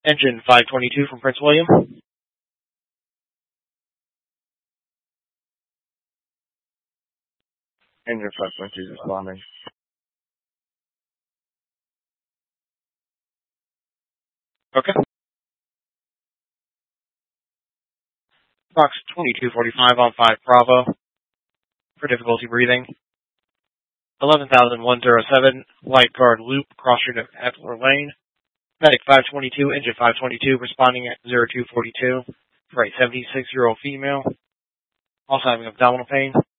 Engine 522 from Prince William. Engine 522 responding. Okay. Box 2245 on 5 Bravo. For difficulty breathing. 11,107, Light Guard Loop, cross street of Epler Lane. Medic 522, Engine 522, responding at 0242 for a 76-year-old female. Also having abdominal pain.